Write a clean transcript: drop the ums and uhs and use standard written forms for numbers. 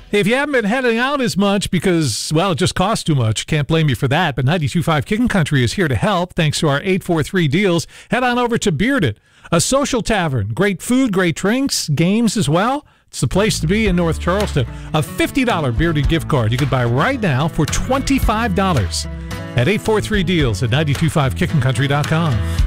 If you haven't been heading out as much because, well, it just costs too much, can't blame you for that. But 92.5 Kicking Country is here to help thanks to our 843 deals. Head on over to Bearded, a social tavern. Great food, great drinks, games as well. It's the place to be in North Charleston. A $50 Bearded gift card you could buy right now for $25 at 843 deals at 925kickingcountry.com.